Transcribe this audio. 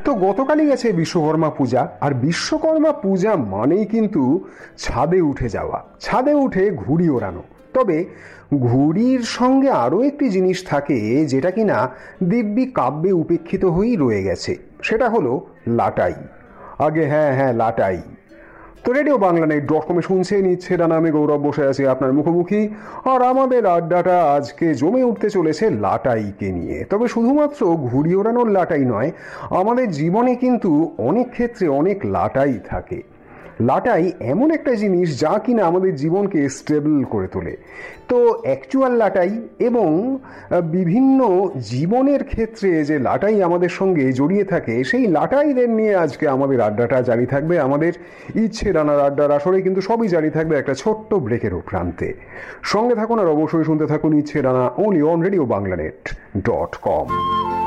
তো গতকালই গেছে বিশ্বকর্মা পূজা, আর বিশ্বকর্মা পূজা মানেই কিন্তু ছাদে উঠে যাওয়া, ছাদে উঠে ঘুড়ি ওড়ানো। তবে ঘুড়ির সঙ্গে আরও একটি জিনিস থাকে যেটা কিনা দিব্যি কাব্যে উপেক্ষিত হয়েই রয়ে গেছে, সেটা হলো লাটাই। আগে হ্যাঁ হ্যাঁ লাটাই। তো রেডিও বাংলানেট.com শুনছেন ইচ্ছে ডানা, আমি গৌরব বসে আছি আপনার মুখোমুখি, আর আমাদের আড্ডাটা আজকে জমে উঠতে চলেছে লাটাইকে নিয়ে। তবে শুধুমাত্র ঘুড়ি ওড়ানোর লাটাই নয়, আমাদের জীবনে কিন্তু অনেক ক্ষেত্রে অনেক লাটাই থাকে। লাটাই এমন একটা জিনিস যা কিনা আমাদের জীবনকে স্টেবল করে তোলে। তো অ্যাকচুয়াল লাটাই এবং বিভিন্ন জীবনের ক্ষেত্রে যে লাটাই আমাদের সঙ্গে জড়িয়ে থাকে, সেই লাটাইদের নিয়ে আজকে আমাদের আড্ডাটা জারি থাকবে। আমাদের ইচ্ছে ডানার আড্ডার আসরে কিন্তু সবই জারি থাকবে একটা ছোট্ট ব্রেকের প্রান্তে। সঙ্গে থাকুন আর অবশ্যই শুনতে থাকুন ইচ্ছে ডানা, only on Radio Banglanet.com।